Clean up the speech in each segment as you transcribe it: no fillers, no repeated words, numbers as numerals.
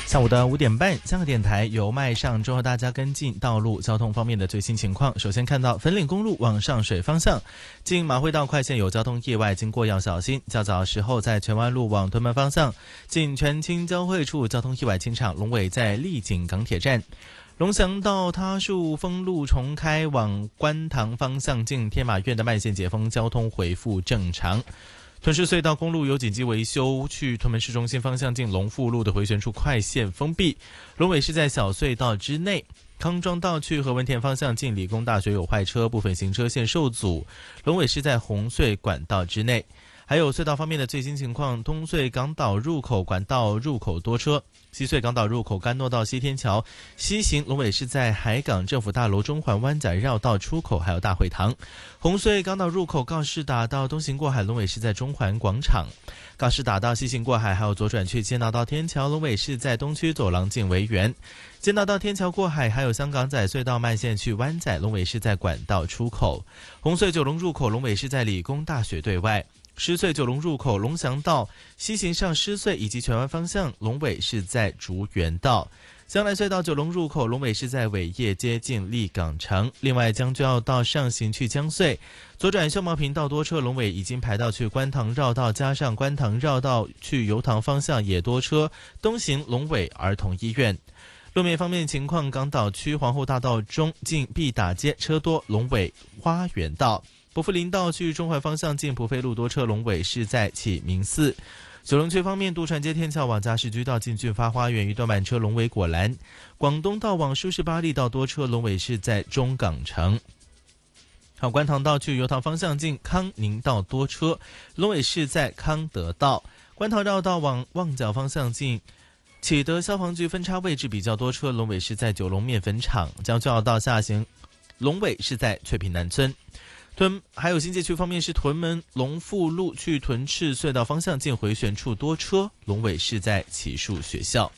下午的5点半，香港电台由麦上周和大家跟进道路交通方面的最新情况。首先看到粉岭公路往上水方向，经马会道快线有交通意外，经过要小心。较早时候在荃湾路往屯门方向，近荃青交汇处交通意外清场，龙尾在丽景港铁站。龙翔道他树峰路重开往观塘方向，近天马苑的慢线解封，交通恢复正常。屯市隧道公路有紧急维修，去屯门市中心方向近龙富路的回旋处快线封闭，龙尾是在小隧道之内。康庄道去何文田方向近理工大学有坏车，部分行车线受阻，龙尾是在红隧管道之内。还有隧道方面的最新情况，东隧港岛入口管道入口多车，西隧港岛入口甘诺道西天桥西行龙尾是在海港政府大楼中环湾仔绕道出口，还有大会堂。红隧港岛入口告士打道东行过海龙尾是在中环广场，告士打道西行过海还有左转去坚道到天桥龙尾是在东区走廊近维园，坚道到天桥过海还有香港仔隧道慢线去湾仔龙尾是在管道出口。红隧九龙入口龙尾是在理工大学对外。狮隧九龙入口龙翔道西行上狮隧以及荃湾方向龙尾是在竹园道，香兰隧道九龙入口龙尾是在伟业接近立港城。另外将军澳道上行去江隧，左转秀茂坪道多车，龙尾已经排到去观塘绕道，加上观塘绕道去油塘方向也多车，东行龙尾儿童医院。路面方面情况，港岛区皇后大道中近毕打街车多，龙尾花园道。伯福林道去中环方向近普费路多车，龙尾是在启明寺。九龙区方面，渡船街天桥往嘉士居道近俊发花园一段慢车，龙尾果栏。广东道往舒适巴利道多车，龙尾是在中港城。好，观塘道去油塘方向近康宁道多车，龙尾是在康德道。观塘绕道往旺角方向近启德消防局分叉位置比较多车，龙尾是在九龙面粉厂。将军澳道下行，龙尾是在翠屏南村。还有新界区方面是屯门龙富路去屯赤隧道方向近回旋处多车，龙尾是在启树学校。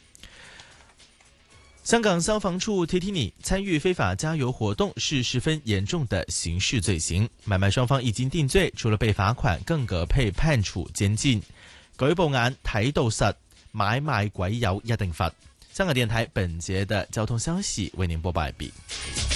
香港消防处提提你，参与非法加油活动是十分严重的刑事罪行，買賣雙方已經定罪，除了被罰款，更可被判處監禁。舉報眼睇到實，買賣鬼油一定罰。香港電台本節的交通消息為您播報完畢。